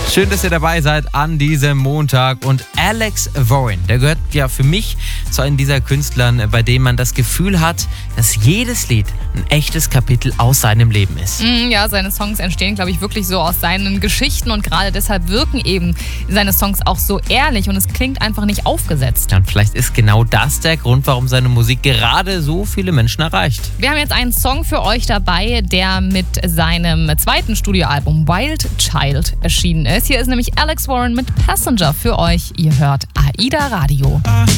Schön, dass ihr dabei seid an diesem Montag. Und Alex Warren, der gehört ja für mich zu einem dieser Künstlern, bei dem man das Gefühl hat, dass jedes Lied ein echtes Kapitel aus seinem Leben ist. Ja, seine Songs entstehen, glaube ich, wirklich so aus seinen Geschichten und gerade deshalb wirken eben seine Songs auch so ehrlich und es klingt einfach nicht aufgesetzt. Ja, und vielleicht ist genau das der Grund, warum seine Musik gerade so viele Menschen erreicht. Wir haben jetzt einen Song für euch dabei, der mit seinem zweiten Studioalbum Wild Child erschienen ist. Hier ist nämlich Alex Warren mit Passenger für euch. Ihr hört AIDA Radio.